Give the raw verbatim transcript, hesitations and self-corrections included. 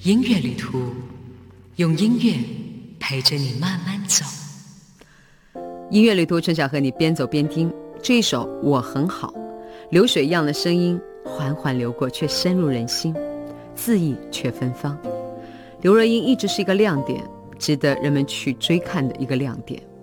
音乐旅途，用音乐陪着你慢慢走。 音乐旅途，陈晓和你边走边听这一首《我很好》，流水一样的声音缓缓流过，却深入人心，字意却芬芳。刘若英一直是一个亮点，值得人们去追看的一个亮点。